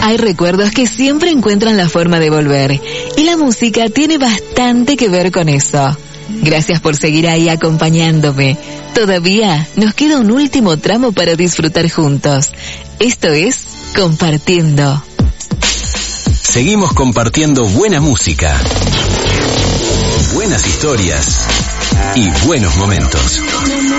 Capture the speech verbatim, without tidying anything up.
Hay recuerdos que siempre encuentran la forma de volver, y la música tiene bastante que ver con eso. Gracias por seguir ahí acompañándome. Todavía nos queda un último tramo para disfrutar juntos. Esto es Compartiendo. Seguimos compartiendo buena música, buenas historias y buenos momentos.